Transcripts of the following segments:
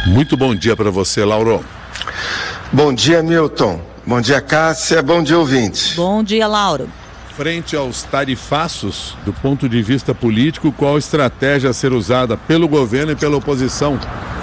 Muito bom dia para você, Lauro. Bom dia, Milton. Bom dia, Cássia. Bom dia, ouvintes. Bom dia, Lauro. Frente aos tarifaços, do ponto de vista político, qual a estratégia a ser usada pelo governo e pela oposição?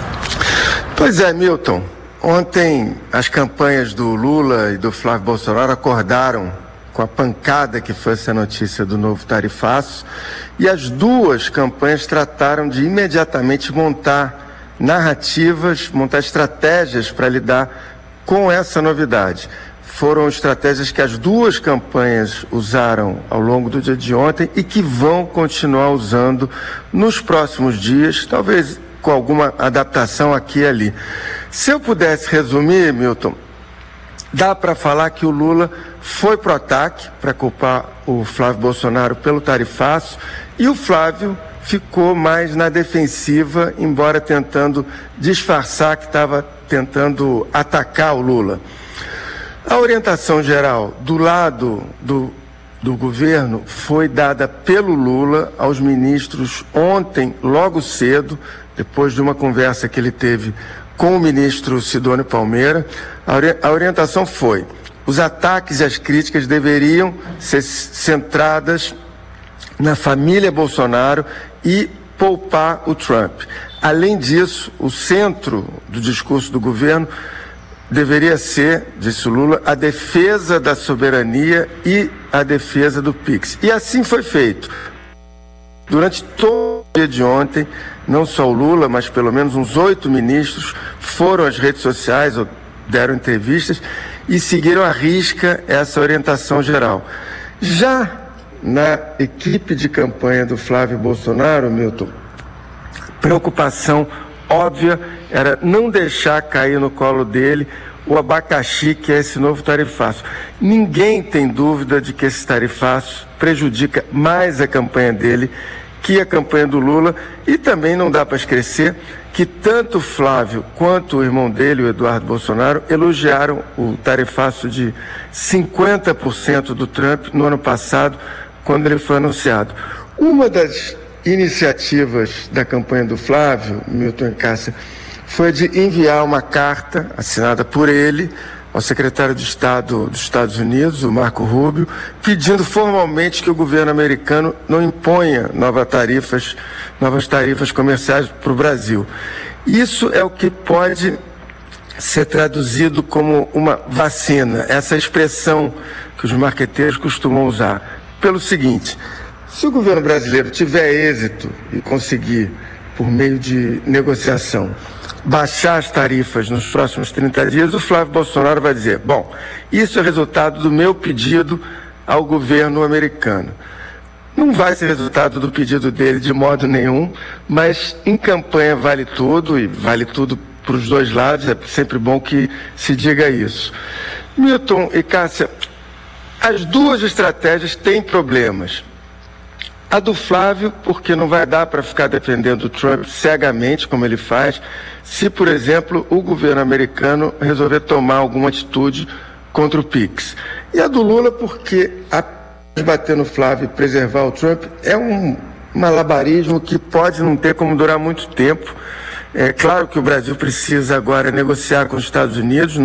Pois é, Milton. Ontem as campanhas do Lula e do Flávio Bolsonaro acordaram com a pancada que foi essa notícia do novo tarifaço, e as duas campanhas trataram de imediatamente montar narrativas, montar estratégias para lidar com essa novidade. Foram estratégias que as duas campanhas usaram ao longo do dia de ontem e que vão continuar usando nos próximos dias, talvez com alguma adaptação aqui e ali. Se eu pudesse resumir, Milton, dá para falar que o Lula foi pro ataque para culpar o Flávio Bolsonaro pelo tarifaço e o Flávio ficou mais na defensiva, embora tentando disfarçar que estava tentando atacar o Lula. A orientação geral do lado do governo foi dada pelo Lula aos ministros ontem, logo cedo, depois de uma conversa que ele teve com o ministro Sidônio Palmeira. A orientação foi: os ataques e as críticas deveriam ser centradas na família Bolsonaro e poupar o Trump. Além disso, o centro do discurso do governo deveria ser, disse o Lula, a defesa da soberania e a defesa do PIX. E assim foi feito. Durante todo o dia de ontem, não só o Lula, mas pelo menos uns 8 ministros foram às redes sociais ou deram entrevistas e seguiram à risca essa orientação geral. Já na equipe de campanha do Flávio Bolsonaro, Milton, preocupação óbvia era não deixar cair no colo dele o abacaxi, que é esse novo tarifaço. Ninguém tem dúvida de que esse tarifaço prejudica mais a campanha dele que a campanha do Lula, e também não dá para esquecer que tanto o Flávio quanto o irmão dele, o Eduardo Bolsonaro, elogiaram o tarifaço de 50% do Trump no ano passado, quando ele foi anunciado. Uma das iniciativas da campanha do Flávio, Milton e Cássia, foi de enviar uma carta assinada por ele ao secretário de Estado dos Estados Unidos, o Marco Rubio, pedindo formalmente que o governo americano não imponha novas tarifas comerciais para o Brasil. Isso é o que pode ser traduzido como uma vacina, essa expressão que os marqueteiros costumam usar, pelo seguinte: se o governo brasileiro tiver êxito e conseguir, por meio de negociação, baixar as tarifas nos próximos 30 dias, o Flávio Bolsonaro vai dizer: bom, isso é resultado do meu pedido ao governo americano. Não vai ser resultado do pedido dele de modo nenhum, mas em campanha vale tudo, e vale tudo para os dois lados, é sempre bom que se diga isso. Milton e Cássia, as duas estratégias têm problemas. A do Flávio, porque não vai dar para ficar defendendo o Trump cegamente, como ele faz, se, por exemplo, o governo americano resolver tomar alguma atitude contra o PIX. E a do Lula, porque bater no Flávio e preservar o Trump é um malabarismo que pode não ter como durar muito tempo. É claro que o Brasil precisa agora negociar com os Estados Unidos.